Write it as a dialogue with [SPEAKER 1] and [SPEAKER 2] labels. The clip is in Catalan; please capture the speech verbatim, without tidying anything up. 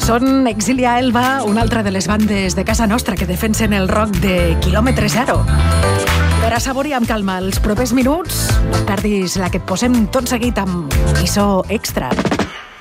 [SPEAKER 1] Són Exilia Elba, una altra de les bandes de casa nostra que defensen el rock de quilòmetre zero. Per assaborir amb calma els propers minuts, no et perdis la que et posem tot seguit amb Lliçó Extra.